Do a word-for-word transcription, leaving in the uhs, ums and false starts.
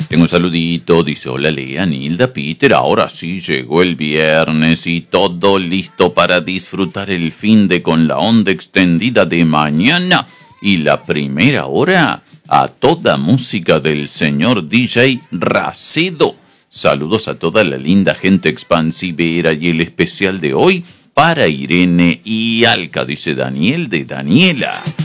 Tengo un saludito, dice hola Lea, Nilda, Peter, ahora sí llegó el viernes y todo listo para disfrutar el fin de con la onda extendida de mañana y la primera hora a toda música del señor D J Racedo. Saludos a toda la linda gente expansivera y el especial de hoy para Irene y Alca, dice Daniel de Daniela.